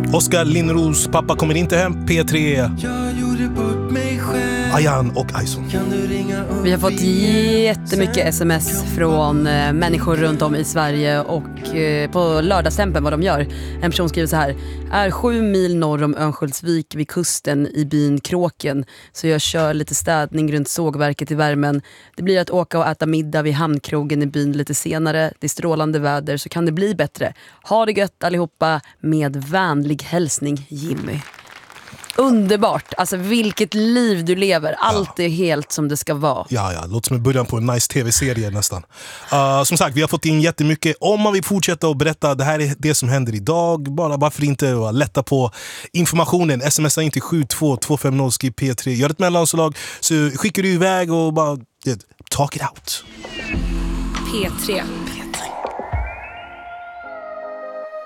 Oskar Lindros pappa kommer inte hem. P3. Jag gjorde bort mig själv. Ayan och Aison. Vi har fått jättemycket sms från människor runt om i Sverige och på lördagstempen vad de gör. En person skriver så här: är 7 mil norr om Örnsköldsvik vid kusten i byn Kråken, så jag kör lite städning runt sågverket i värmen. Det blir att åka och äta middag vid hamnkrogen i byn lite senare. Det är strålande väder, så kan det bli bättre. Ha det gött allihopa, med vänlig hälsning Jimmy. Underbart, alltså vilket liv du lever. Allt är helt som det ska vara. Ja, låter som en början på en nice tv-serie nästan. Som sagt, vi har fått in jättemycket. Om man vill fortsätta och berätta, det här är det som händer idag, bara varför inte lätta på informationen. Smsa in till 72250, skriv P3, gör ett mellanslag, så skickar du iväg och bara talk it out. P3.